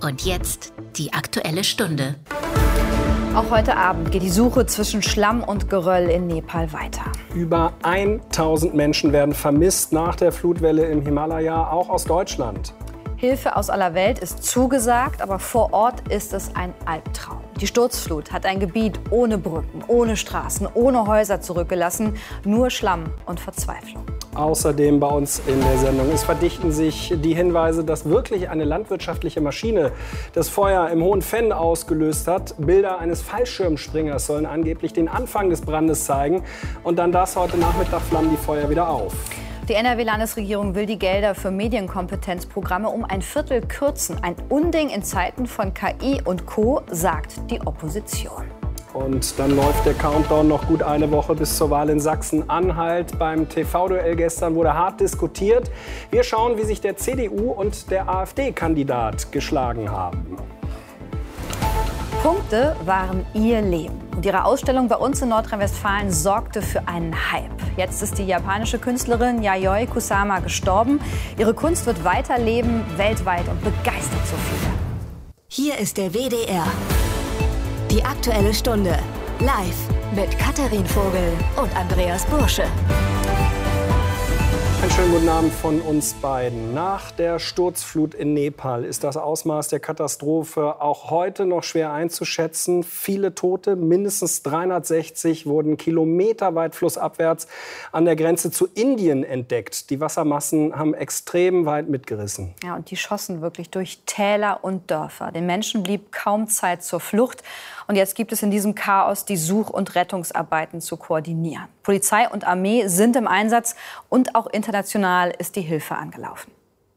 Und jetzt die Aktuelle Stunde. Auch heute Abend geht die Suche zwischen Schlamm und Geröll in Nepal weiter. Über 1000 Menschen werden vermisst nach der Flutwelle im Himalaya, auch aus Deutschland. Hilfe aus aller Welt ist zugesagt, aber vor Ort ist es ein Albtraum. Die Sturzflut hat ein Gebiet ohne Brücken, ohne Straßen, ohne Häuser zurückgelassen. Nur Schlamm und Verzweiflung. Außerdem bei uns in der Sendung. Es verdichten sich die Hinweise, dass wirklich eine landwirtschaftliche Maschine das Feuer im Hohen Venn ausgelöst hat. Bilder eines Fallschirmspringers sollen angeblich den Anfang des Brandes zeigen. Und dann das heute Nachmittag flammen die Feuer wieder auf. Die NRW-Landesregierung will die Gelder für Medienkompetenzprogramme um ein Viertel kürzen. Ein Unding in Zeiten von KI und Co., sagt die Opposition. Und dann läuft der Countdown noch gut eine Woche bis zur Wahl in Sachsen-Anhalt. Beim TV-Duell gestern wurde hart diskutiert. Wir schauen, wie sich der CDU und der AfD-Kandidat geschlagen haben. Punkte waren ihr Leben. Und ihre Ausstellung bei uns in Nordrhein-Westfalen sorgte für einen Hype. Jetzt ist die japanische Künstlerin Yayoi Kusama gestorben. Ihre Kunst wird weiterleben weltweit und begeistert so viele. Hier ist der WDR. Die Aktuelle Stunde. Live mit Katharin Vogel und Andreas Bursche. Einen schönen guten Abend von uns beiden. Nach der Sturzflut in Nepal ist das Ausmaß der Katastrophe auch heute noch schwer einzuschätzen. Viele Tote, mindestens 360, wurden kilometerweit flussabwärts an der Grenze zu Indien entdeckt. Die Wassermassen haben extrem weit mitgerissen. Ja, und die schossen wirklich durch Täler und Dörfer. Den Menschen blieb kaum Zeit zur Flucht. Und jetzt gibt es in diesem Chaos die Such- und Rettungsarbeiten zu koordinieren. Polizei und Armee sind im Einsatz und auch international ist die Hilfe angelaufen.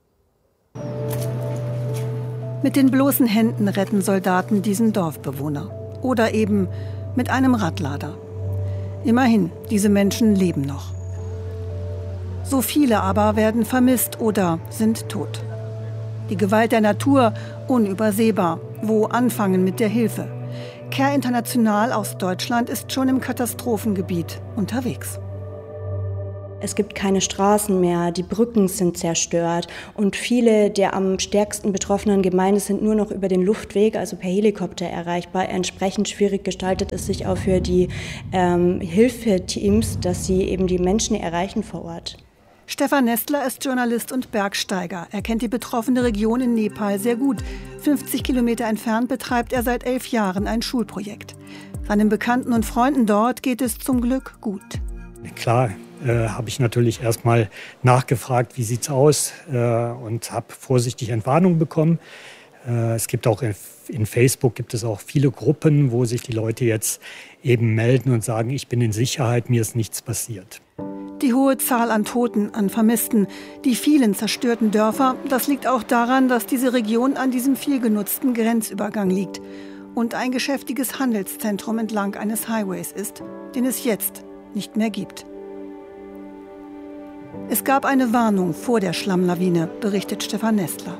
Mit den bloßen Händen retten Soldaten diesen Dorfbewohner. Oder eben mit einem Radlader. Immerhin, diese Menschen leben noch. So viele aber werden vermisst oder sind tot. Die Gewalt der Natur unübersehbar. Wo anfangen mit der Hilfe? Care International aus Deutschland ist schon im Katastrophengebiet unterwegs. Es gibt keine Straßen mehr, die Brücken sind zerstört und viele der am stärksten betroffenen Gemeinden sind nur noch über den Luftweg, also per Helikopter erreichbar. Entsprechend schwierig gestaltet es sich auch für die Hilfeteams, dass sie eben die Menschen erreichen vor Ort. Stefan Nestler ist Journalist und Bergsteiger. Er kennt die betroffene Region in Nepal sehr gut. 50 Kilometer entfernt betreibt er seit 11 Jahren ein Schulprojekt. Seinen Bekannten und Freunden dort geht es zum Glück gut. Klar, habe ich natürlich erstmal nachgefragt, wie sieht's aus, und habe vorsichtig Entwarnung bekommen. Es gibt auch in Facebook gibt es auch viele Gruppen, wo sich die Leute jetzt eben melden und sagen, ich bin in Sicherheit, mir ist nichts passiert. Die hohe Zahl an Toten, an Vermissten, die vielen zerstörten Dörfer, das liegt auch daran, dass diese Region an diesem viel genutzten Grenzübergang liegt und ein geschäftiges Handelszentrum entlang eines Highways ist, den es jetzt nicht mehr gibt. Es gab eine Warnung vor der Schlammlawine, berichtet Stefan Nestler.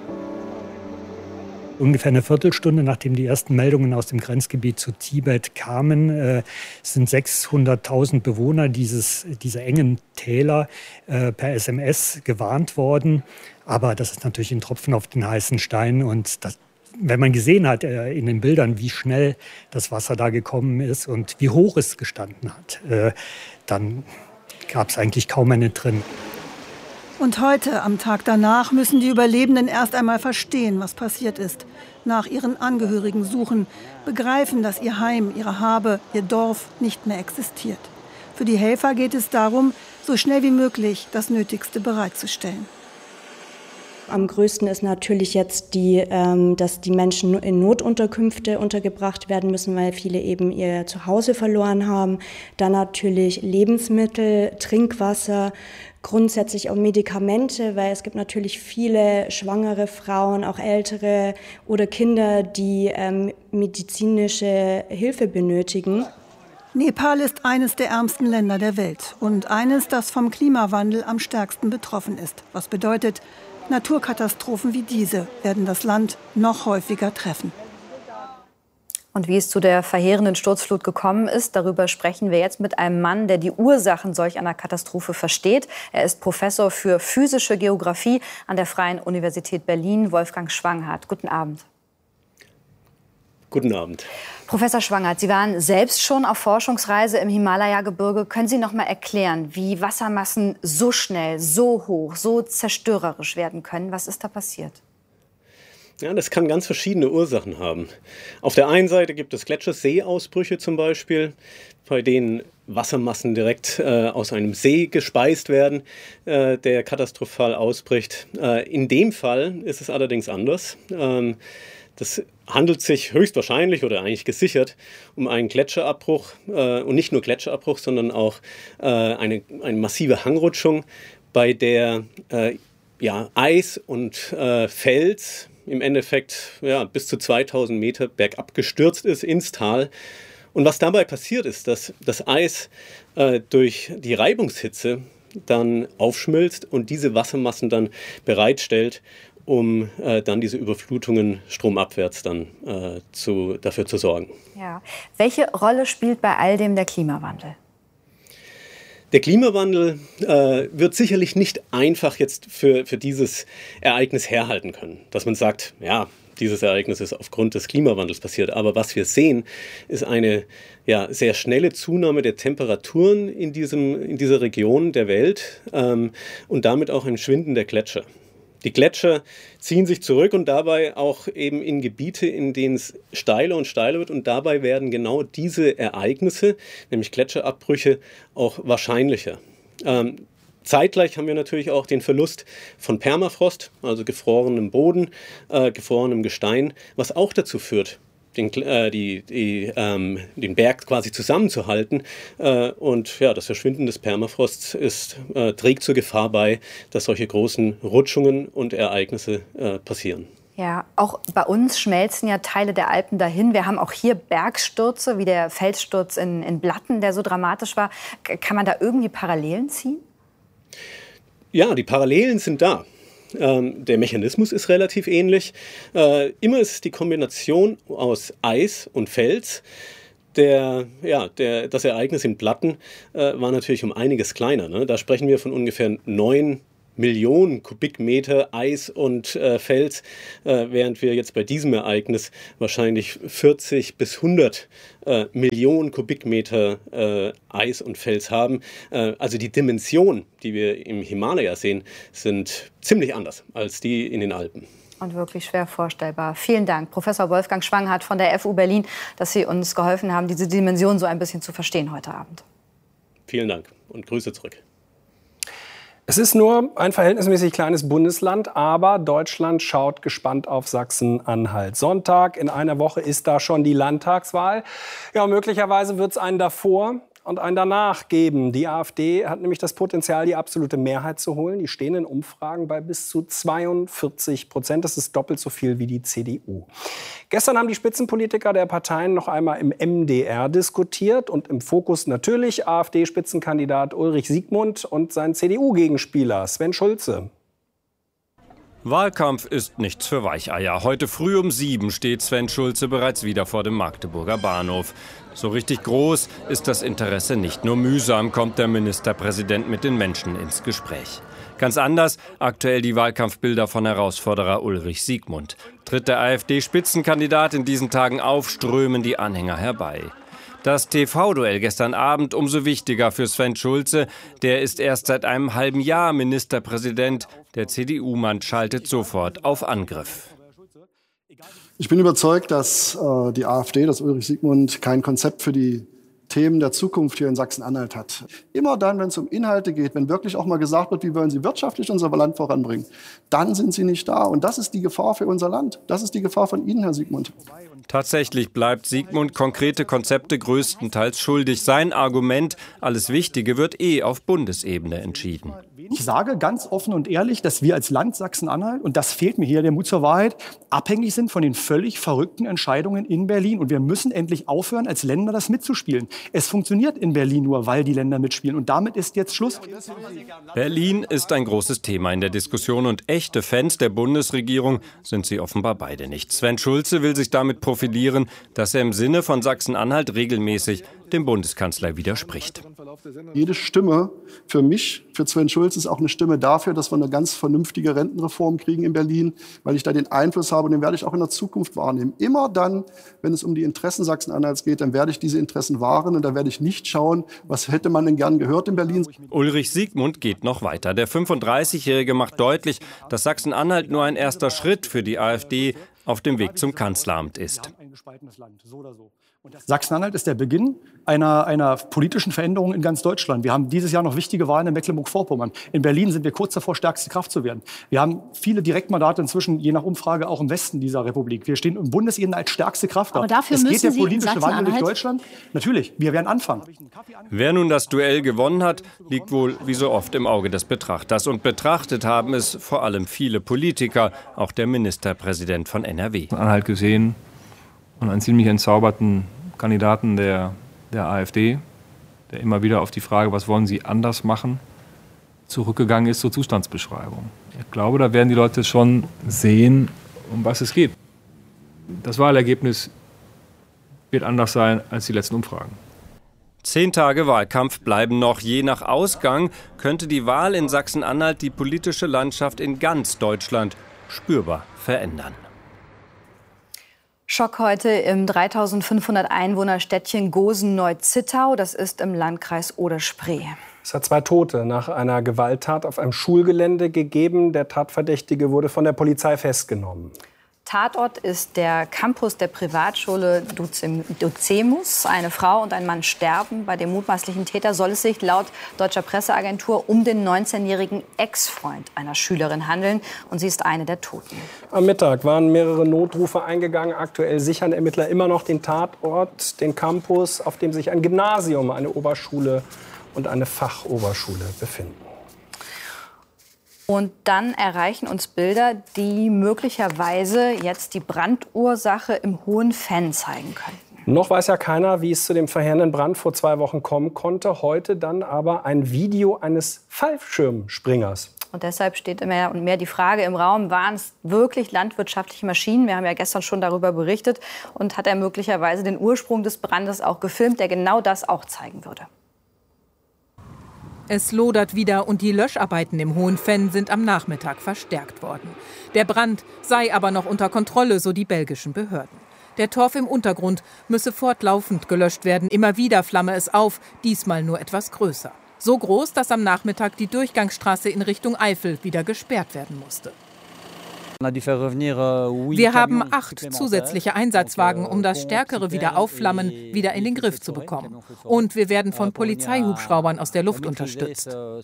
Ungefähr eine Viertelstunde, nachdem die ersten Meldungen aus dem Grenzgebiet zu Tibet kamen, sind 600.000 Bewohner dieser engen Täler per SMS gewarnt worden. Aber das ist natürlich ein Tropfen auf den heißen Stein. Und das, wenn man gesehen hat in den Bildern, wie schnell das Wasser da gekommen ist und wie hoch es gestanden hat, dann gab es eigentlich kaum einen drin. Und heute, am Tag danach, müssen die Überlebenden erst einmal verstehen, was passiert ist. Nach ihren Angehörigen suchen, begreifen, dass ihr Heim, ihre Habe, ihr Dorf nicht mehr existiert. Für die Helfer geht es darum, so schnell wie möglich das Nötigste bereitzustellen. Am größten ist natürlich jetzt dass die Menschen in Notunterkünfte untergebracht werden müssen, weil viele eben ihr Zuhause verloren haben. Dann natürlich Lebensmittel, Trinkwasser, grundsätzlich auch Medikamente, weil es gibt natürlich viele schwangere Frauen, auch ältere oder Kinder, die medizinische Hilfe benötigen. Nepal ist eines der ärmsten Länder der Welt und eines, das vom Klimawandel am stärksten betroffen ist. Was bedeutet, Naturkatastrophen wie diese werden das Land noch häufiger treffen. Und wie es zu der verheerenden Sturzflut gekommen ist, darüber sprechen wir jetzt mit einem Mann, der die Ursachen solch einer Katastrophe versteht. Er ist Professor für physische Geographie an der Freien Universität Berlin, Wolfgang Schwanghardt. Guten Abend. Guten Abend. Professor Schwanghardt, Sie waren selbst schon auf Forschungsreise im Himalaya-Gebirge. Können Sie noch mal erklären, wie Wassermassen so schnell, so hoch, so zerstörerisch werden können? Was ist da passiert? Ja, das kann ganz verschiedene Ursachen haben. Auf der einen Seite gibt es Gletscherseeausbrüche zum Beispiel, bei denen Wassermassen direkt aus einem See gespeist werden, der katastrophal ausbricht. In dem Fall ist es allerdings anders. Das handelt sich höchstwahrscheinlich oder eigentlich gesichert um einen Gletscherabbruch und nicht nur Gletscherabbruch, sondern auch eine massive Hangrutschung, bei der Eis und Fels im Endeffekt bis zu 2000 Meter bergab gestürzt ist ins Tal. Und was dabei passiert ist, dass das Eis durch die Reibungshitze dann aufschmilzt und diese Wassermassen dann bereitstellt, um dann diese Überflutungen stromabwärts dann dafür zu sorgen. Ja. Welche Rolle spielt bei all dem der Klimawandel? Der Klimawandel wird sicherlich nicht einfach jetzt für dieses Ereignis herhalten können. Dass man sagt, ja, dieses Ereignis ist aufgrund des Klimawandels passiert. Aber was wir sehen, ist eine sehr schnelle Zunahme der Temperaturen in dieser Region der Welt und damit auch ein Schwinden der Gletscher. Die Gletscher ziehen sich zurück und dabei auch eben in Gebiete, in denen es steiler und steiler wird. Und dabei werden genau diese Ereignisse, nämlich Gletscherabbrüche, auch wahrscheinlicher. Zeitgleich haben wir natürlich auch den Verlust von Permafrost, also gefrorenem Boden, gefrorenem Gestein, was auch dazu führt, den Berg quasi zusammenzuhalten. Und das Verschwinden des Permafrosts trägt zur Gefahr bei, dass solche großen Rutschungen und Ereignisse passieren. Ja, auch bei uns schmelzen ja Teile der Alpen dahin. Wir haben auch hier Bergstürze, wie der Felssturz in Blatten, der so dramatisch war. Kann man da irgendwie Parallelen ziehen? Ja, die Parallelen sind da. Der Mechanismus ist relativ ähnlich. Immer ist es die Kombination aus Eis und Fels. Das Ereignis in Blatten war natürlich um einiges kleiner. Ne? Da sprechen wir von ungefähr 9 Millionen Kubikmeter Eis und Fels, während wir jetzt bei diesem Ereignis wahrscheinlich 40 bis 100 Millionen Kubikmeter Eis und Fels haben. Also die Dimensionen, die wir im Himalaya sehen, sind ziemlich anders als die in den Alpen. Und wirklich schwer vorstellbar. Vielen Dank, Professor Wolfgang Schwanghardt von der FU Berlin, dass Sie uns geholfen haben, diese Dimension so ein bisschen zu verstehen heute Abend. Vielen Dank und Grüße zurück. Es ist nur ein verhältnismäßig kleines Bundesland, aber Deutschland schaut gespannt auf Sachsen-Anhalt. Sonntag in einer Woche ist da schon die Landtagswahl. Ja, möglicherweise wird es einen davor und einen danach geben. Die AfD hat nämlich das Potenzial, die absolute Mehrheit zu holen. Die stehen in Umfragen bei bis zu 42%. Das ist doppelt so viel wie die CDU. Gestern haben die Spitzenpolitiker der Parteien noch einmal im MDR diskutiert und im Fokus natürlich AfD-Spitzenkandidat Ulrich Siegmund und sein CDU-Gegenspieler Sven Schulze. Wahlkampf ist nichts für Weicheier. Heute früh um 7 steht Sven Schulze bereits wieder vor dem Magdeburger Bahnhof. So richtig groß ist das Interesse nicht. Nur mühsam kommt der Ministerpräsident mit den Menschen ins Gespräch. Ganz anders aktuell die Wahlkampfbilder von Herausforderer Ulrich Siegmund. Tritt der AfD-Spitzenkandidat in diesen Tagen auf, strömen die Anhänger herbei. Das TV-Duell gestern Abend umso wichtiger für Sven Schulze. Der ist erst seit einem halben Jahr Ministerpräsident. Der CDU-Mann schaltet sofort auf Angriff. Ich bin überzeugt, dass die AfD, dass Ulrich Siegmund kein Konzept für die Themen der Zukunft hier in Sachsen-Anhalt hat. Immer dann, wenn es um Inhalte geht, wenn wirklich auch mal gesagt wird, wie wollen Sie wirtschaftlich unser Land voranbringen, dann sind Sie nicht da. Und das ist die Gefahr für unser Land. Das ist die Gefahr von Ihnen, Herr Siegmund. Tatsächlich bleibt Siegmund konkrete Konzepte größtenteils schuldig. Sein Argument, alles Wichtige wird auf Bundesebene entschieden. Ich sage ganz offen und ehrlich, dass wir als Land Sachsen-Anhalt, und das fehlt mir hier der Mut zur Wahrheit, abhängig sind von den völlig verrückten Entscheidungen in Berlin. Und wir müssen endlich aufhören, als Länder das mitzuspielen. Es funktioniert in Berlin nur, weil die Länder mitspielen. Und damit ist jetzt Schluss. Berlin ist ein großes Thema in der Diskussion. Und echte Fans der Bundesregierung sind sie offenbar beide nicht. Sven Schulze will sich damit profilieren profilieren, dass er im Sinne von Sachsen-Anhalt regelmäßig dem Bundeskanzler widerspricht. Jede Stimme für mich, für Sven Schulz, ist auch eine Stimme dafür, dass wir eine ganz vernünftige Rentenreform kriegen in Berlin, weil ich da den Einfluss habe und den werde ich auch in der Zukunft wahrnehmen. Immer dann, wenn es um die Interessen Sachsen-Anhalts geht, dann werde ich diese Interessen wahren und da werde ich nicht schauen, was hätte man denn gern gehört in Berlin. Ulrich Siegmund geht noch weiter. Der 35-Jährige macht deutlich, dass Sachsen-Anhalt nur ein erster Schritt für die AfD auf dem Weg zum Kanzleramt ist. Sachsen-Anhalt ist der Beginn einer politischen Veränderung in ganz Deutschland. Wir haben dieses Jahr noch wichtige Wahlen in Mecklenburg-Vorpommern. In Berlin sind wir kurz davor, stärkste Kraft zu werden. Wir haben viele Direktmandate inzwischen, je nach Umfrage, auch im Westen dieser Republik. Wir stehen in Bundesebene als stärkste Kraft da. Aber dafür es müssen geht der Sie politische Wandel durch Deutschland. Natürlich, wir werden anfangen. Wer nun das Duell gewonnen hat, liegt wohl wie so oft im Auge des Betrachters. Und betrachtet haben es vor allem viele Politiker, auch der Ministerpräsident von NRW. Anhalt gesehen und einen ziemlich entzauberten Kandidaten der AfD, der immer wieder auf die Frage, was wollen Sie anders machen, zurückgegangen ist zur Zustandsbeschreibung. Ich glaube, da werden die Leute schon sehen, um was es geht. Das Wahlergebnis wird anders sein als die letzten Umfragen. 10 Tage Wahlkampf bleiben noch. Je nach Ausgang könnte die Wahl in Sachsen-Anhalt die politische Landschaft in ganz Deutschland spürbar verändern. Schock heute im 3500 Einwohner-Städtchen Gosen-Neu-Zittau. Das ist im Landkreis Oder-Spree. Es hat 2 Tote nach einer Gewalttat auf einem Schulgelände gegeben. Der Tatverdächtige wurde von der Polizei festgenommen. Tatort ist der Campus der Privatschule Docemus. Eine Frau und ein Mann sterben. Bei dem mutmaßlichen Täter soll es sich laut deutscher Presseagentur um den 19-jährigen Ex-Freund einer Schülerin handeln. Und sie ist eine der Toten. Am Mittag waren mehrere Notrufe eingegangen. Aktuell sichern Ermittler immer noch den Tatort, den Campus, auf dem sich ein Gymnasium, eine Oberschule und eine Fachoberschule befinden. Und dann erreichen uns Bilder, die möglicherweise jetzt die Brandursache im Hohenfenn zeigen könnten. Noch weiß ja keiner, wie es zu dem verheerenden Brand vor 2 Wochen kommen konnte. Heute dann aber ein Video eines Fallschirmspringers. Und deshalb steht mehr und mehr die Frage im Raum, waren es wirklich landwirtschaftliche Maschinen? Wir haben ja gestern schon darüber berichtet. Und hat er möglicherweise den Ursprung des Brandes auch gefilmt, der genau das auch zeigen würde? Es lodert wieder und die Löscharbeiten im Hohenfenn sind am Nachmittag verstärkt worden. Der Brand sei aber noch unter Kontrolle, so die belgischen Behörden. Der Torf im Untergrund müsse fortlaufend gelöscht werden. Immer wieder flamme es auf, diesmal nur etwas größer. So groß, dass am Nachmittag die Durchgangsstraße in Richtung Eifel wieder gesperrt werden musste. Wir haben 8 zusätzliche Einsatzwagen, um das stärkere Wiederaufflammen wieder in den Griff zu bekommen. Und wir werden von Polizeihubschraubern aus der Luft unterstützt.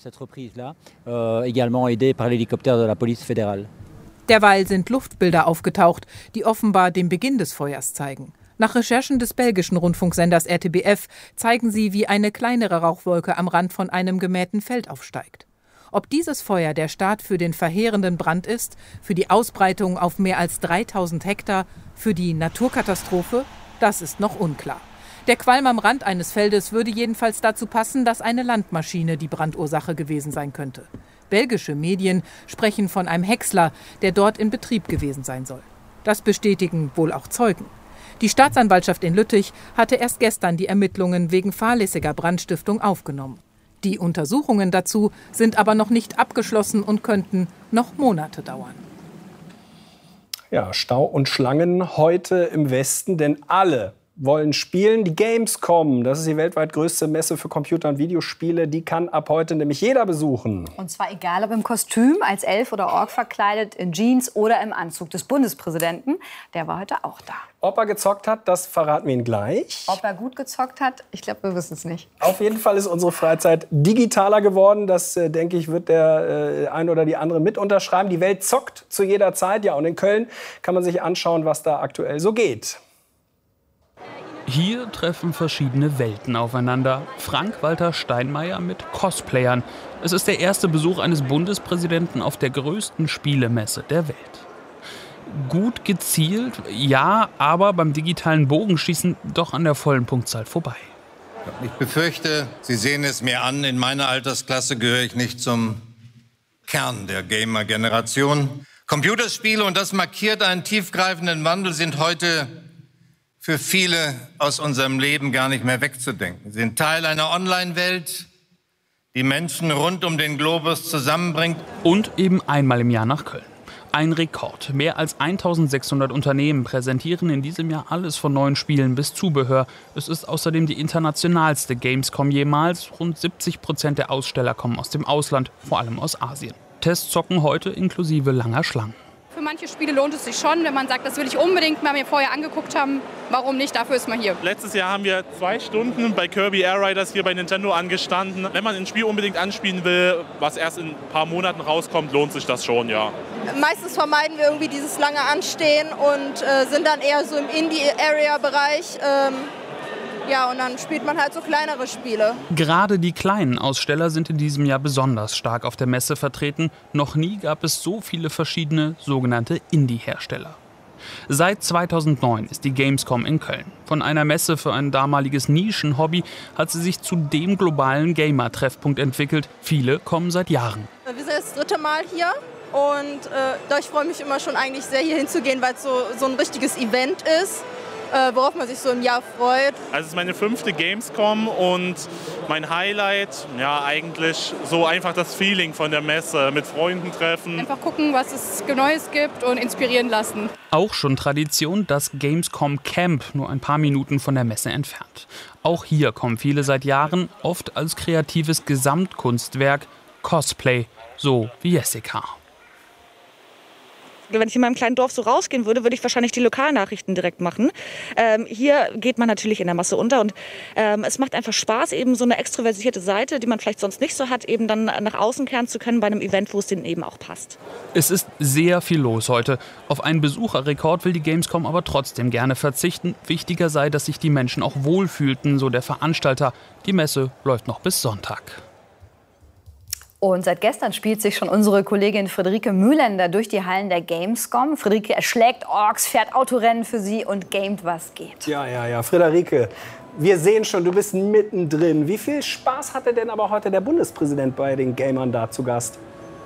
Derweil sind Luftbilder aufgetaucht, die offenbar den Beginn des Feuers zeigen. Nach Recherchen des belgischen Rundfunksenders RTBF zeigen sie, wie eine kleinere Rauchwolke am Rand von einem gemähten Feld aufsteigt. Ob dieses Feuer der Start für den verheerenden Brand ist, für die Ausbreitung auf mehr als 3000 Hektar, für die Naturkatastrophe, das ist noch unklar. Der Qualm am Rand eines Feldes würde jedenfalls dazu passen, dass eine Landmaschine die Brandursache gewesen sein könnte. Belgische Medien sprechen von einem Häcksler, der dort in Betrieb gewesen sein soll. Das bestätigen wohl auch Zeugen. Die Staatsanwaltschaft in Lüttich hatte erst gestern die Ermittlungen wegen fahrlässiger Brandstiftung aufgenommen. Die Untersuchungen dazu sind aber noch nicht abgeschlossen und könnten noch Monate dauern. Ja, Stau und Schlangen heute im Westen, denn alle wollen spielen. Die Gamescom, das ist die weltweit größte Messe für Computer- und Videospiele, die kann ab heute nämlich jeder besuchen. Und zwar egal, ob im Kostüm, als Elf oder Ork verkleidet, in Jeans oder im Anzug des Bundespräsidenten. Der war heute auch da. Ob er gezockt hat, das verraten wir Ihnen gleich. Ob er gut gezockt hat, ich glaube, wir wissen es nicht. Auf jeden Fall ist unsere Freizeit digitaler geworden. Das, denke ich, wird der ein oder die andere mit unterschreiben. Die Welt zockt zu jeder Zeit. Ja, und in Köln kann man sich anschauen, was da aktuell so geht. Hier treffen verschiedene Welten aufeinander. Frank-Walter Steinmeier mit Cosplayern. Es ist der erste Besuch eines Bundespräsidenten auf der größten Spielemesse der Welt. Gut gezielt, ja, aber beim digitalen Bogenschießen doch an der vollen Punktzahl vorbei. Ich befürchte, Sie sehen es mir an, in meiner Altersklasse gehöre ich nicht zum Kern der Gamer-Generation. Computerspiele, und das markiert einen tiefgreifenden Wandel, sind heute für viele aus unserem Leben gar nicht mehr wegzudenken. Sie sind Teil einer Online-Welt, die Menschen rund um den Globus zusammenbringt. Und eben einmal im Jahr nach Köln. Ein Rekord. Mehr als 1600 Unternehmen präsentieren in diesem Jahr alles von neuen Spielen bis Zubehör. Es ist außerdem die internationalste Gamescom jemals. Rund 70% der Aussteller kommen aus dem Ausland, vor allem aus Asien. Testzocken heute inklusive langer Schlangen. Für manche Spiele lohnt es sich schon, wenn man sagt, das will ich unbedingt mal mir vorher angeguckt haben. Warum nicht? Dafür ist man hier. Letztes Jahr haben wir 2 Stunden bei Kirby Air Riders hier bei Nintendo angestanden. Wenn man ein Spiel unbedingt anspielen will, was erst in ein paar Monaten rauskommt, lohnt sich das schon, ja. Meistens vermeiden wir irgendwie dieses lange Anstehen und sind dann eher so im Indie-Area-Bereich. Ja, und dann spielt man halt so kleinere Spiele. Gerade die kleinen Aussteller sind in diesem Jahr besonders stark auf der Messe vertreten. Noch nie gab es so viele verschiedene sogenannte Indie-Hersteller. Seit 2009 ist die Gamescom in Köln. Von einer Messe für ein damaliges Nischenhobby hat sie sich zu dem globalen Gamer-Treffpunkt entwickelt. Viele kommen seit Jahren. Wir sind jetzt das 3. Mal hier und ich freue mich immer schon eigentlich sehr hier hinzugehen, weil es so ein richtiges Event ist. Worauf man sich so im Jahr freut. Also es ist meine 5. Gamescom und mein Highlight, ja eigentlich so einfach das Feeling von der Messe, mit Freunden treffen. Einfach gucken, was es Neues gibt und inspirieren lassen. Auch schon Tradition, das Gamescom Camp, nur ein paar Minuten von der Messe entfernt. Auch hier kommen viele seit Jahren, oft als kreatives Gesamtkunstwerk, Cosplay, so wie Jessica. Wenn ich in meinem kleinen Dorf so rausgehen würde, würde ich wahrscheinlich die Lokalnachrichten direkt machen. Hier geht man natürlich in der Masse unter und es macht einfach Spaß, eben so eine extrovertierte Seite, die man vielleicht sonst nicht so hat, eben dann nach außen kehren zu können bei einem Event, wo es denen eben auch passt. Es ist sehr viel los heute. Auf einen Besucherrekord will die Gamescom aber trotzdem gerne verzichten. Wichtiger sei, dass sich die Menschen auch wohlfühlten, so der Veranstalter. Die Messe läuft noch bis Sonntag. Und seit gestern spielt sich schon unsere Kollegin Friederike Mühlender durch die Hallen der Gamescom. Friederike erschlägt Orks, fährt Autorennen für sie und gamet, was geht. Ja. Friederike, wir sehen schon, du bist mittendrin. Wie viel Spaß hatte denn aber heute der Bundespräsident bei den Gamern da zu Gast?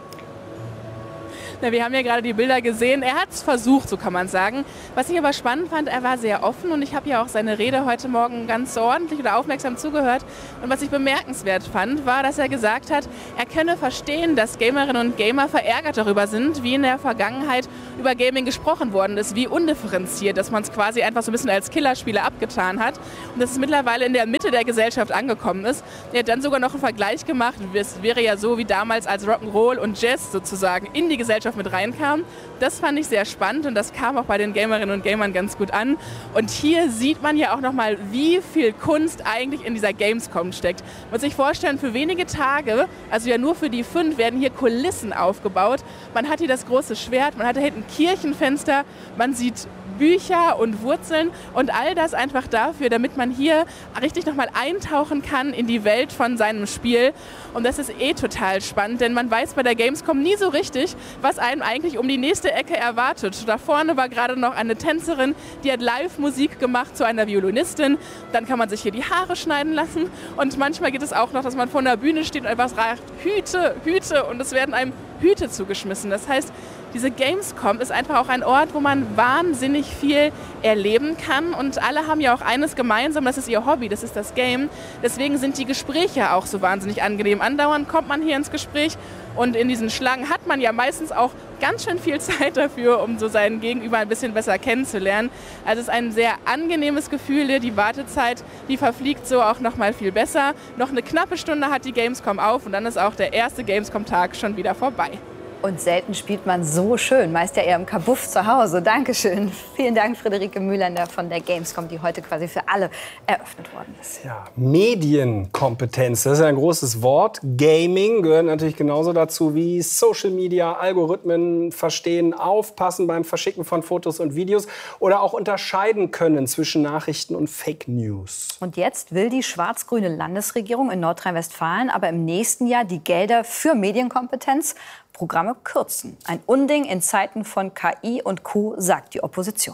Na, wir haben ja gerade die Bilder gesehen. Er hat es versucht, so kann man sagen. Was ich aber spannend fand, er war sehr offen und ich habe ja auch seine Rede heute Morgen ganz ordentlich oder aufmerksam zugehört. Und was ich bemerkenswert fand, war, dass er gesagt hat, er könne verstehen, dass Gamerinnen und Gamer verärgert darüber sind, wie in der Vergangenheit über Gaming gesprochen worden ist, wie undifferenziert, dass man es quasi einfach so ein bisschen als Killerspiele abgetan hat und dass es mittlerweile in der Mitte der Gesellschaft angekommen ist. Er hat dann sogar noch einen Vergleich gemacht. Es wäre ja so wie damals, als Rock'n'Roll und Jazz sozusagen in die Gesellschaft mit reinkam. Das fand ich sehr spannend und das kam auch bei den Gamerinnen und Gamern ganz gut an. Und hier sieht man ja auch nochmal, wie viel Kunst eigentlich in dieser Gamescom steckt. Man muss sich vorstellen, für wenige Tage, also ja nur für die 5, werden hier Kulissen aufgebaut. Man hat hier das große Schwert, man hat da hinten Kirchenfenster, man sieht Bücher und Wurzeln und all das einfach dafür, damit man hier richtig nochmal eintauchen kann in die Welt von seinem Spiel. Und das ist total spannend, denn man weiß bei der Gamescom nie so richtig, was einem eigentlich um die nächste Ecke erwartet. Da vorne war gerade noch eine Tänzerin, die hat Live-Musik gemacht zu einer Violinistin. Dann kann man sich hier die Haare schneiden lassen und manchmal geht es auch noch, dass man vor der Bühne steht und einfach sagt, Hüte, Hüte, und es werden einem Hüte zugeschmissen. Das heißt, diese Gamescom ist einfach auch ein Ort, wo man wahnsinnig viel erleben kann. Und alle haben ja auch eines gemeinsam, das ist ihr Hobby, das ist das Game. Deswegen sind die Gespräche auch so wahnsinnig angenehm. Andauernd kommt man hier ins Gespräch und in diesen Schlangen hat man ja meistens auch ganz schön viel Zeit dafür, um so seinen Gegenüber ein bisschen besser kennenzulernen. Also es ist ein sehr angenehmes Gefühl. Die Wartezeit, die verfliegt so auch noch mal viel besser. Noch eine knappe Stunde hat die Gamescom auf und dann ist auch der erste Gamescom-Tag schon wieder vorbei. Und selten spielt man so schön, meist ja eher im Kabuff zu Hause. Dankeschön. Vielen Dank, Friederike Mühlender von der Gamescom, die heute quasi für alle eröffnet worden ist. Ja, Medienkompetenz, das ist ein großes Wort. Gaming gehört natürlich genauso dazu wie Social Media, Algorithmen verstehen, aufpassen beim Verschicken von Fotos und Videos oder auch unterscheiden können zwischen Nachrichten und Fake News. Und jetzt will die schwarz-grüne Landesregierung in Nordrhein-Westfalen aber im nächsten Jahr die Gelder für Medienkompetenz Programme kürzen. Ein Unding in Zeiten von KI und Co., sagt die Opposition.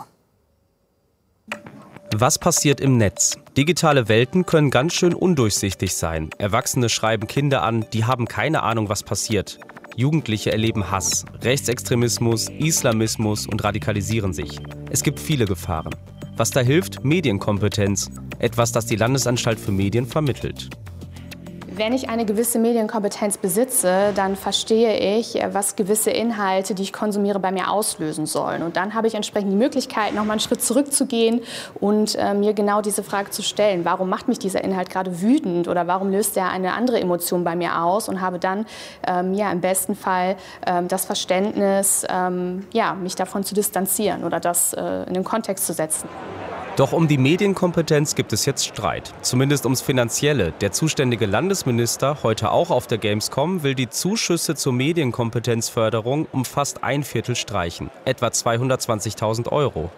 Was passiert im Netz? Digitale Welten können ganz schön undurchsichtig sein. Erwachsene schreiben Kinder an, die haben keine Ahnung, was passiert. Jugendliche erleben Hass, Rechtsextremismus, Islamismus und radikalisieren sich. Es gibt viele Gefahren. Was da hilft? Medienkompetenz. Etwas, das die Landesanstalt für Medien vermittelt. Wenn ich eine gewisse Medienkompetenz besitze, dann verstehe ich, was gewisse Inhalte, die ich konsumiere, bei mir auslösen sollen. Und dann habe ich entsprechend die Möglichkeit, noch mal einen Schritt zurückzugehen und mir genau diese Frage zu stellen. Warum macht mich dieser Inhalt gerade wütend oder warum löst er eine andere Emotion bei mir aus? Und habe dann im besten Fall das Verständnis, mich davon zu distanzieren oder das in den Kontext zu setzen. Doch um die Medienkompetenz gibt es jetzt Streit. Zumindest ums Finanzielle. Der zuständige Landesminister, heute auch auf der Gamescom, will die Zuschüsse zur Medienkompetenzförderung um fast 1/4 streichen. Etwa 220.000 €.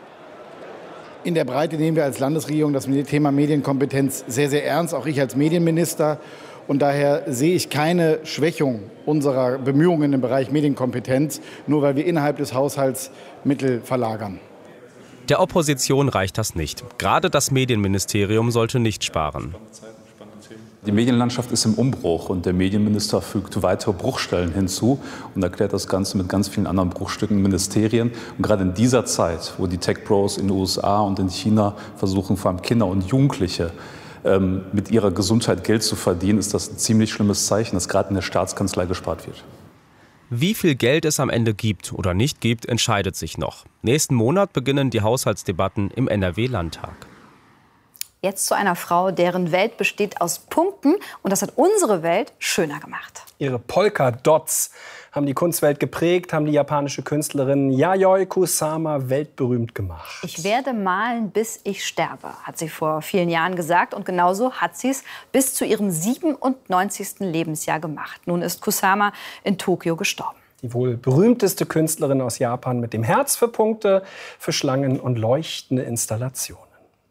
In der Breite nehmen wir als Landesregierung das Thema Medienkompetenz sehr, sehr ernst, auch ich als Medienminister. Und daher sehe ich keine Schwächung unserer Bemühungen im Bereich Medienkompetenz, nur weil wir innerhalb des Haushalts Mittel verlagern. Der Opposition reicht das nicht. Gerade das Medienministerium sollte nicht sparen. Die Medienlandschaft ist im Umbruch und der Medienminister fügt weitere Bruchstellen hinzu und erklärt das Ganze mit ganz vielen anderen Bruchstücken in Ministerien. Und gerade in dieser Zeit, wo die Tech-Bros in den USA und in China versuchen, vor allem Kinder und Jugendliche mit ihrer Gesundheit Geld zu verdienen, ist das ein ziemlich schlimmes Zeichen, dass gerade in der Staatskanzlei gespart wird. Wie viel Geld es am Ende gibt oder nicht gibt, entscheidet sich noch. Nächsten Monat beginnen die Haushaltsdebatten im NRW-Landtag. Jetzt zu einer Frau, deren Welt besteht aus Punkten. Und das hat unsere Welt schöner gemacht. Ihre Polka-Dots haben die Kunstwelt geprägt, haben die japanische Künstlerin Yayoi Kusama weltberühmt gemacht. Ich werde malen, bis ich sterbe, hat sie vor vielen Jahren gesagt. Und genauso hat sie es bis zu ihrem 97. Lebensjahr gemacht. Nun ist Kusama in Tokio gestorben. Die wohl berühmteste Künstlerin aus Japan mit dem Herz für Punkte, für Schlangen und leuchtende Installationen.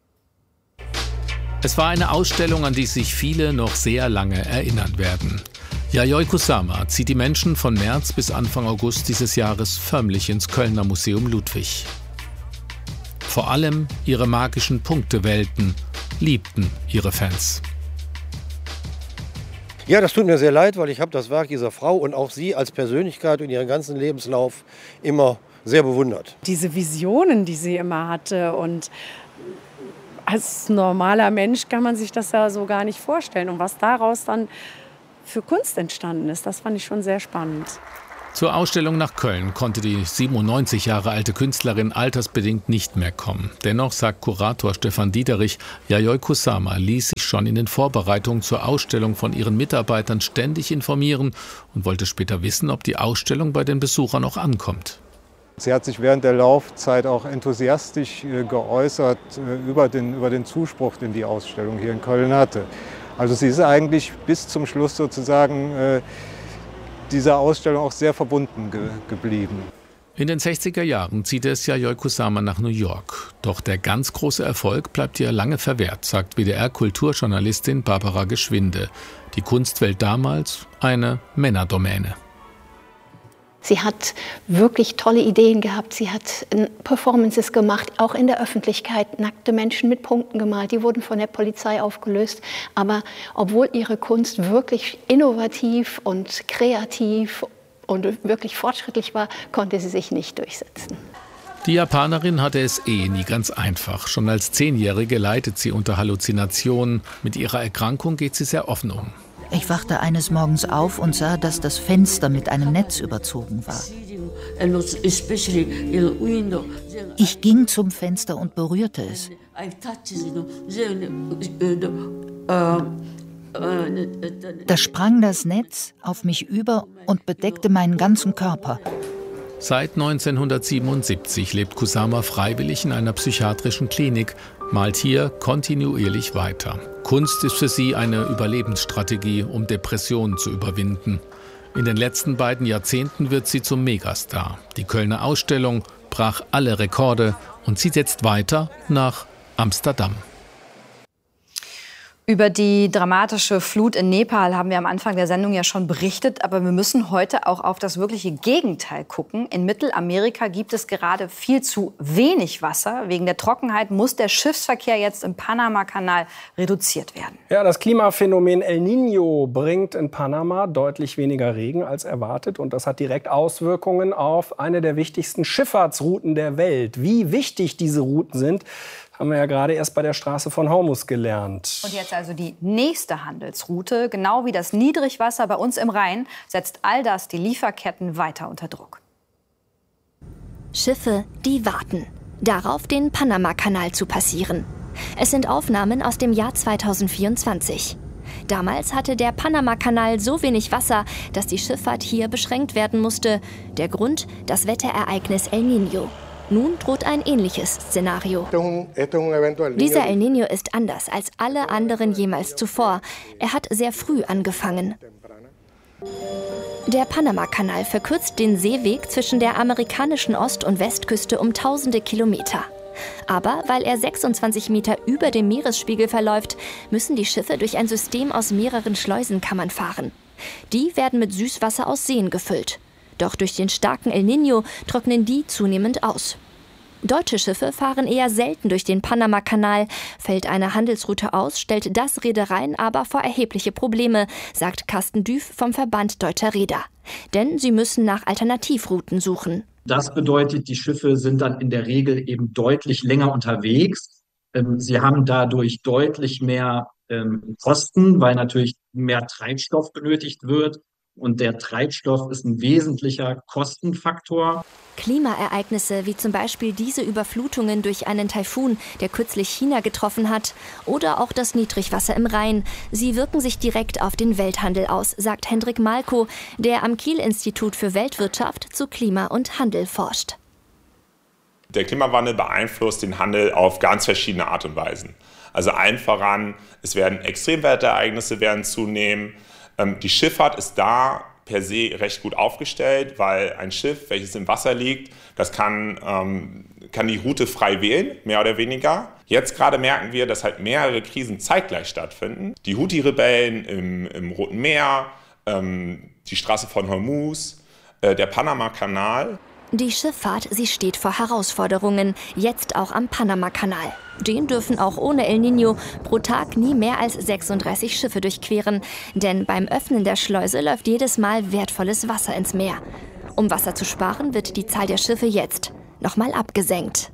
Es war eine Ausstellung, an die sich viele noch sehr lange erinnern werden. Yayoi Kusama zieht die Menschen von März bis Anfang August dieses Jahres förmlich ins Kölner Museum Ludwig. Vor allem ihre magischen Punktewelten liebten ihre Fans. Ja, das tut mir sehr leid, weil ich habe das Werk dieser Frau und auch sie als Persönlichkeit und ihren ganzen Lebenslauf immer sehr bewundert. Diese Visionen, die sie immer hatte, und als normaler Mensch kann man sich das ja so gar nicht vorstellen. Und was daraus dann für Kunst entstanden ist, das fand ich schon sehr spannend. Zur Ausstellung nach Köln konnte die 97 Jahre alte Künstlerin altersbedingt nicht mehr kommen. Dennoch sagt Kurator Stefan Diederich, Yayoi Kusama ließ sich schon in den Vorbereitungen zur Ausstellung von ihren Mitarbeitern ständig informieren und wollte später wissen, ob die Ausstellung bei den Besuchern auch ankommt. Sie hat sich während der Laufzeit auch enthusiastisch geäußert über den Zuspruch, den die Ausstellung hier in Köln hatte. Also sie ist eigentlich bis zum Schluss sozusagen dieser Ausstellung auch sehr verbunden geblieben. In den 60er Jahren zieht es Yayoi Kusama nach New York. Doch der ganz große Erfolg bleibt ihr lange verwehrt, sagt WDR-Kulturjournalistin Barbara Geschwinde. Die Kunstwelt damals eine Männerdomäne. Sie hat wirklich tolle Ideen gehabt. Sie hat Performances gemacht, auch in der Öffentlichkeit, nackte Menschen mit Punkten gemalt. Die wurden von der Polizei aufgelöst. Aber obwohl ihre Kunst wirklich innovativ und kreativ und wirklich fortschrittlich war, konnte sie sich nicht durchsetzen. Die Japanerin hatte es nie ganz einfach. Schon als 10-Jährige leidet sie unter Halluzinationen. Mit ihrer Erkrankung geht sie sehr offen um. Ich wachte eines Morgens auf und sah, dass das Fenster mit einem Netz überzogen war. Ich ging zum Fenster und berührte es. Da sprang das Netz auf mich über und bedeckte meinen ganzen Körper. Seit 1977 lebt Kusama freiwillig in einer psychiatrischen Klinik, malt hier kontinuierlich weiter. Kunst ist für sie eine Überlebensstrategie, um Depressionen zu überwinden. In den letzten beiden Jahrzehnten wird sie zum Megastar. Die Kölner Ausstellung brach alle Rekorde und zieht jetzt weiter nach Amsterdam. Über die dramatische Flut in Nepal haben wir am Anfang der Sendung ja schon berichtet. Aber wir müssen heute auch auf das wirkliche Gegenteil gucken. In Mittelamerika gibt es gerade viel zu wenig Wasser. Wegen der Trockenheit muss der Schiffsverkehr jetzt im Panama-Kanal reduziert werden. Ja, das Klimaphänomen El Niño bringt in Panama deutlich weniger Regen als erwartet. Und das hat direkt Auswirkungen auf eine der wichtigsten Schifffahrtsrouten der Welt. Wie wichtig diese Routen sind, haben wir ja gerade erst bei der Straße von Hormuz gelernt. Und jetzt also die nächste Handelsroute. Genau wie das Niedrigwasser bei uns im Rhein setzt all das die Lieferketten weiter unter Druck. Schiffe, die warten, darauf den Panama-Kanal zu passieren. Es sind Aufnahmen aus dem Jahr 2024. Damals hatte der Panama-Kanal so wenig Wasser, dass die Schifffahrt hier beschränkt werden musste. Der Grund, das Wetterereignis El Niño. Nun droht ein ähnliches Szenario. Dieser El Niño ist anders als alle anderen jemals zuvor. Er hat sehr früh angefangen. Der Panama-Kanal verkürzt den Seeweg zwischen der amerikanischen Ost- und Westküste um tausende Kilometer. Aber weil er 26 Meter über dem Meeresspiegel verläuft, müssen die Schiffe durch ein System aus mehreren Schleusenkammern fahren. Die werden mit Süßwasser aus Seen gefüllt. Doch durch den starken El Niño trocknen die zunehmend aus. Deutsche Schiffe fahren eher selten durch den Panama-Kanal. Fällt eine Handelsroute aus, stellt das Reedereien aber vor erhebliche Probleme, sagt Carsten Düff vom Verband Deutscher Reeder. Denn sie müssen nach Alternativrouten suchen. Das bedeutet, die Schiffe sind dann in der Regel eben deutlich länger unterwegs. Sie haben dadurch deutlich mehr Kosten, weil natürlich mehr Treibstoff benötigt wird. Und der Treibstoff ist ein wesentlicher Kostenfaktor. Klimaereignisse wie zum Beispiel diese Überflutungen durch einen Taifun, der kürzlich China getroffen hat, oder auch das Niedrigwasser im Rhein. Sie wirken sich direkt auf den Welthandel aus, sagt Hendrik Malko, der am Kiel-Institut für Weltwirtschaft zu Klima und Handel forscht. Der Klimawandel beeinflusst den Handel auf ganz verschiedene Art und Weisen. Also allen voran, es werden Extremwetterereignisse zunehmen. Die Schifffahrt ist da per se recht gut aufgestellt, weil ein Schiff, welches im Wasser liegt, das kann die Route frei wählen, mehr oder weniger. Jetzt gerade merken wir, dass halt mehrere Krisen zeitgleich stattfinden. Die Houthi-Rebellen im Roten Meer, die Straße von Hormuz, der Panama-Kanal. Die Schifffahrt, sie steht vor Herausforderungen, jetzt auch am Panama-Kanal. Den dürfen auch ohne El Niño pro Tag nie mehr als 36 Schiffe durchqueren. Denn beim Öffnen der Schleuse läuft jedes Mal wertvolles Wasser ins Meer. Um Wasser zu sparen, wird die Zahl der Schiffe jetzt nochmal abgesenkt.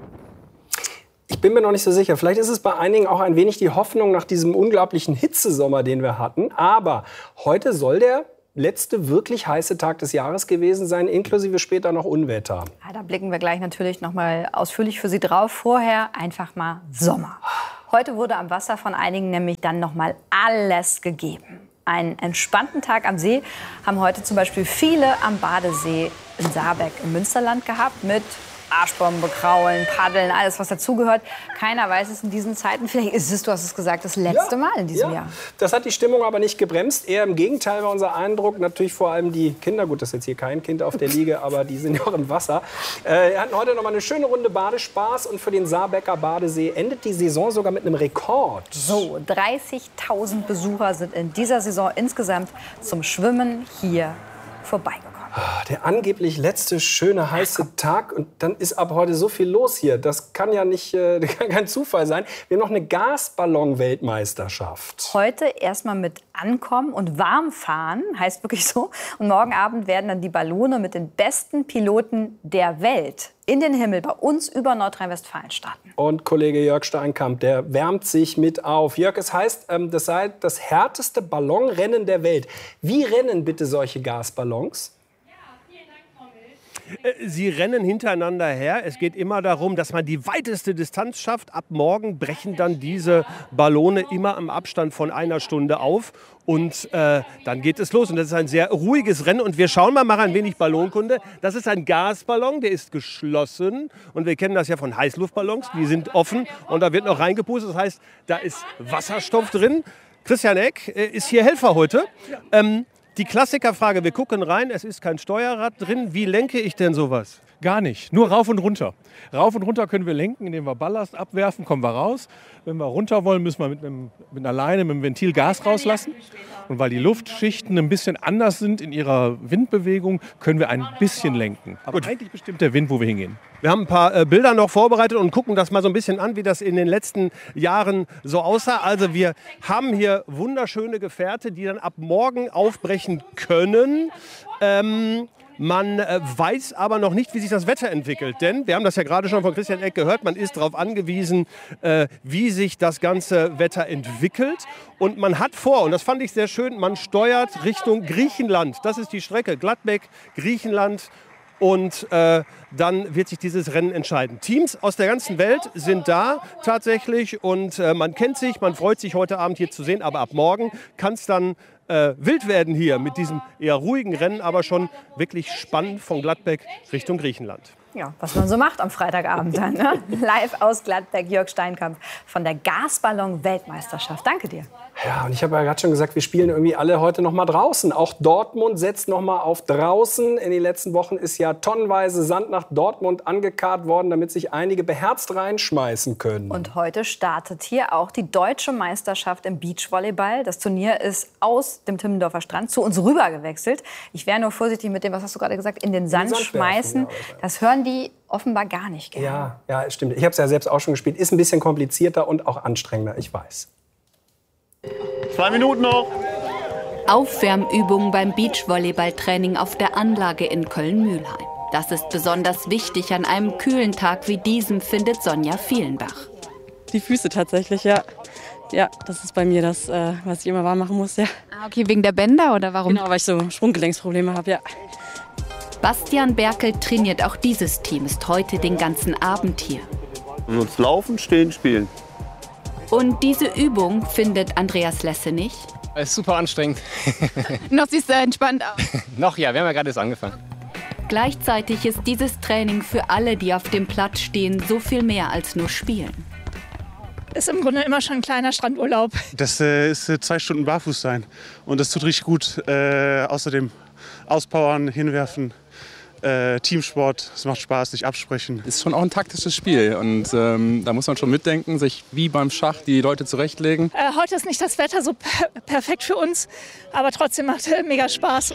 Ich bin mir noch nicht so sicher. Vielleicht ist es bei einigen auch ein wenig die Hoffnung nach diesem unglaublichen Hitzesommer, den wir hatten. Aber heute soll der letzte wirklich heiße Tag des Jahres gewesen sein, inklusive später noch Unwetter. Ja, da blicken wir gleich natürlich noch mal ausführlich für Sie drauf. Vorher einfach mal Sommer. Heute wurde am Wasser von einigen nämlich dann noch mal alles gegeben. Einen entspannten Tag am See haben heute zum Beispiel viele am Badesee in Saarbeck im Münsterland gehabt mit Arschbombe, Kraulen, Paddeln, alles was dazugehört. Keiner weiß es in diesen Zeiten. Vielleicht ist es, du hast es gesagt, das letzte Mal in diesem Jahr. Das hat die Stimmung aber nicht gebremst. Eher im Gegenteil war unser Eindruck. Natürlich vor allem die Kinder. Gut, das ist jetzt hier kein Kind auf der Liege, aber die sind ja auch im Wasser. Hatten heute noch mal eine schöne Runde Badespaß. Und für den Saarbecker Badesee endet die Saison sogar mit einem Rekord. So, 30.000 Besucher sind in dieser Saison insgesamt zum Schwimmen hier vorbeigekommen. Der angeblich letzte schöne heiße Tag und dann ist ab heute so viel los hier. Das kann ja nicht kein Zufall sein. Wir haben noch eine Gasballon-Weltmeisterschaft. Heute erstmal mit Ankommen und warm fahren, heißt wirklich so. Und morgen Abend werden dann die Ballone mit den besten Piloten der Welt in den Himmel bei uns über Nordrhein-Westfalen starten. Und Kollege Jörg Steinkamp, der wärmt sich mit auf. Jörg, es heißt, das sei das härteste Ballonrennen der Welt. Wie rennen bitte solche Gasballons? Sie rennen hintereinander her. Es geht immer darum, dass man die weiteste Distanz schafft. Ab morgen brechen dann diese Ballone immer im Abstand von einer Stunde auf. Und dann geht es los. Und das ist ein sehr ruhiges Rennen. Und wir schauen mal, machen ein wenig Ballonkunde. Das ist ein Gasballon, der ist geschlossen. Und wir kennen das ja von Heißluftballons. Die sind offen und da wird noch reingepustet. Das heißt, da ist Wasserstoff drin. Christian Eck ist hier Helfer heute. Die Klassikerfrage, wir gucken rein, es ist kein Steuerrad drin. Wie lenke ich denn sowas? Gar nicht, nur rauf und runter. Rauf und runter können wir lenken, indem wir Ballast abwerfen, kommen wir raus. Wenn wir runter wollen, müssen wir mit einer Leine, mit einem Ventil Gas rauslassen. Und weil die Luftschichten ein bisschen anders sind in ihrer Windbewegung, können wir ein bisschen lenken. Aber eigentlich bestimmt der Wind, wo wir hingehen. Wir haben ein paar Bilder noch vorbereitet und gucken das mal so ein bisschen an, wie das in den letzten Jahren so aussah. Also wir haben hier wunderschöne Gefährte, die dann ab morgen aufbrechen können. Man weiß aber noch nicht, wie sich das Wetter entwickelt. Denn, wir haben das ja gerade schon von Christian Eck gehört, man ist darauf angewiesen, wie sich das ganze Wetter entwickelt. Und man hat vor, und das fand ich sehr schön, man steuert Richtung Griechenland. Das ist die Strecke, Gladbeck, Griechenland. Und dann wird sich dieses Rennen entscheiden. Teams aus der ganzen Welt sind da tatsächlich. Und man kennt sich, man freut sich heute Abend hier zu sehen. Aber ab morgen kann es dann wild werden hier mit diesem eher ruhigen Rennen, aber schon wirklich spannend von Gladbeck Richtung Griechenland. Ja, was man so macht am Freitagabend dann. Ne? Live aus Gladbeck, Jörg Steinkamp von der Gasballon-Weltmeisterschaft. Danke dir. Ja, und ich habe ja gerade schon gesagt, wir spielen irgendwie alle heute noch mal draußen. Auch Dortmund setzt noch mal auf draußen. In den letzten Wochen ist ja tonnenweise Sand nach Dortmund angekarrt worden, damit sich einige beherzt reinschmeißen können. Und heute startet hier auch die deutsche Meisterschaft im Beachvolleyball. Das Turnier ist aus dem Timmendorfer Strand zu uns rüber gewechselt. Ich wäre nur vorsichtig mit dem, was hast du gerade gesagt, in den Sand schmeißen. Das hören die offenbar gar nicht gerne. Ja, stimmt. Ich habe es ja selbst auch schon gespielt. Ist ein bisschen komplizierter und auch anstrengender, ich weiß. 2 Minuten noch. Aufwärmübungen beim Beachvolleyballtraining auf der Anlage in Köln-Mühlheim. Das ist besonders wichtig an einem kühlen Tag wie diesem, findet Sonja Viehlenbach. Die Füße tatsächlich, ja. Ja, das ist bei mir das, was ich immer warm machen muss, ja. Okay, wegen der Bänder oder warum? Genau, weil ich so Sprunggelenksprobleme habe, ja. Bastian Berkel trainiert auch dieses Team, ist heute den ganzen Abend hier. Und uns laufen, stehen, spielen. Und diese Übung findet Andreas Lesse nicht. Es ist super anstrengend. Noch siehst du entspannt aus. Noch ja, wir haben ja gerade erst angefangen. Gleichzeitig ist dieses Training für alle, die auf dem Platz stehen, so viel mehr als nur Spielen. Ist im Grunde immer schon ein kleiner Strandurlaub. Das ist 2 Stunden barfuß sein und das tut richtig gut. Außerdem auspowern, hinwerfen, Teamsport, es macht Spaß, sich absprechen. Ist schon auch ein taktisches Spiel und da muss man schon mitdenken, sich wie beim Schach die Leute zurechtlegen. Heute ist nicht das Wetter so perfekt für uns, aber trotzdem macht mega Spaß.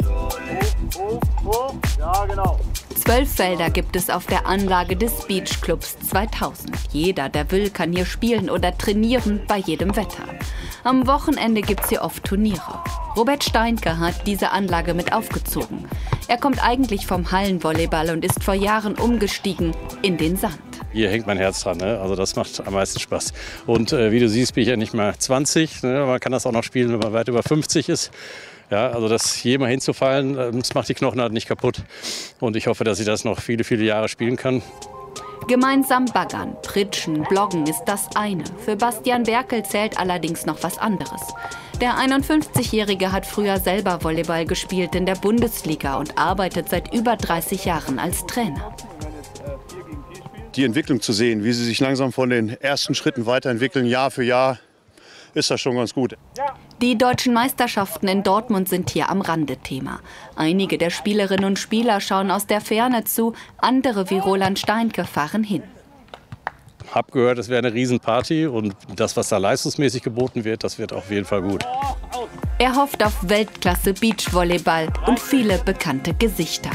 Ja, genau. 12 Felder gibt es auf der Anlage des Beachclubs 2000. Jeder, der will, kann hier spielen oder trainieren bei jedem Wetter. Am Wochenende gibt es hier oft Turniere. Robert Steinke hat diese Anlage mit aufgezogen. Er kommt eigentlich vom Hallenvolleyball und ist vor Jahren umgestiegen in den Sand. Hier hängt mein Herz dran, ne? Also das macht am meisten Spaß. Und wie du siehst, bin ich ja nicht mal 20. Ne? Man kann das auch noch spielen, wenn man weit über 50 ist. Ja, also das hier mal hinzufallen, das macht die Knochen halt nicht kaputt. Und ich hoffe, dass ich das noch viele, viele Jahre spielen kann. Gemeinsam baggern, pritschen, bloggen ist das eine. Für Bastian Berkel zählt allerdings noch was anderes. Der 51-Jährige hat früher selber Volleyball gespielt in der Bundesliga und arbeitet seit über 30 Jahren als Trainer. Die Entwicklung zu sehen, wie sie sich langsam von den ersten Schritten weiterentwickeln, Jahr für Jahr, ist das schon ganz gut. Die deutschen Meisterschaften in Dortmund sind hier am Rande Thema. Einige der Spielerinnen und Spieler schauen aus der Ferne zu, andere wie Roland Steinke fahren hin. Ich habe gehört, es wäre eine Riesenparty und das, was da leistungsmäßig geboten wird, das wird auf jeden Fall gut. Er hofft auf Weltklasse Beachvolleyball und viele bekannte Gesichter.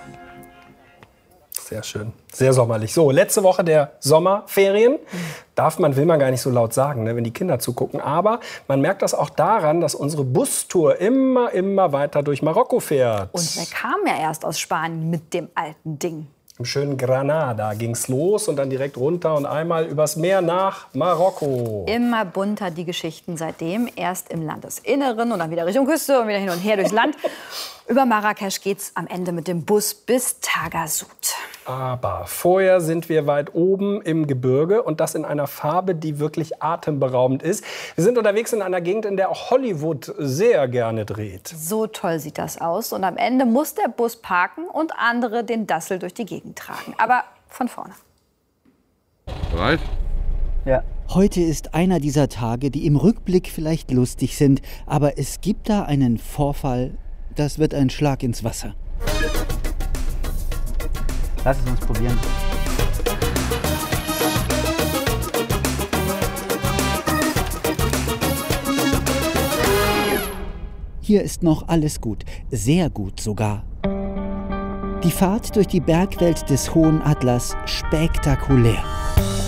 Sehr schön, sehr sommerlich. So, letzte Woche der Sommerferien. Will man gar nicht so laut sagen, ne, wenn die Kinder zugucken. Aber man merkt das auch daran, dass unsere Bustour immer weiter durch Marokko fährt. Und wer kam ja erst aus Spanien mit dem alten Ding? Im schönen Granada ging's los und dann direkt runter und einmal übers Meer nach Marokko. Immer bunter die Geschichten seitdem. Erst im Landesinneren und dann wieder Richtung Küste und wieder hin und her durchs Land. Über Marrakesch geht's am Ende mit dem Bus bis Taghazout. Aber vorher sind wir weit oben im Gebirge und das in einer Farbe, die wirklich atemberaubend ist. Wir sind unterwegs in einer Gegend, in der auch Hollywood sehr gerne dreht. So toll sieht das aus. Und am Ende muss der Bus parken und andere den Dassel durch die Gegend tragen. Aber von vorne. Bereit? Ja. Heute ist einer dieser Tage, die im Rückblick vielleicht lustig sind. Aber es gibt da einen Vorfall, das wird ein Schlag ins Wasser. Lass es uns probieren. Hier ist noch alles gut, sehr gut sogar. Die Fahrt durch die Bergwelt des Hohen Atlas spektakulär.